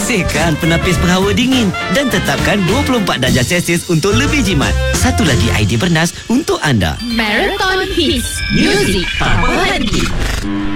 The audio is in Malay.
Bersihkan penapis berhawa dingin dan tetapkan 24 darjah Celsius untuk lebih jimat. Satu lagi idea bernas untuk anda. Marathon Hits. Music tanpa henti.